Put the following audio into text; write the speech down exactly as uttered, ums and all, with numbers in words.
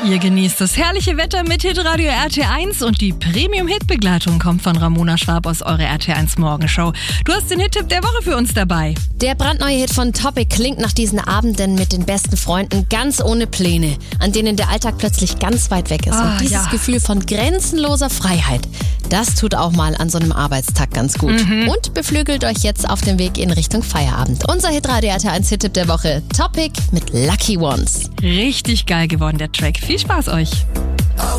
Ihr genießt das herrliche Wetter mit Hitradio R T eins und die Premium-Hit-Begleitung kommt von Ramona Schwab aus eurer R T eins Morgenshow. Du hast den Hit-Tipp der Woche für uns dabei. Der brandneue Hit von Topic klingt nach diesen Abenden mit den besten Freunden ganz ohne Pläne, an denen der Alltag plötzlich ganz weit weg ist. Ah, und dieses ja. Gefühl von grenzenloser Freiheit, das tut auch mal an so einem Arbeitstag ganz gut. Mhm. Und beflügelt euch jetzt auf dem Weg in Richtung Feierabend. Unser Hitradio R T eins Hit-Tipp der Woche, Topic mit Lucky Ones. Richtig geil geworden, der Track. Viel Spaß euch.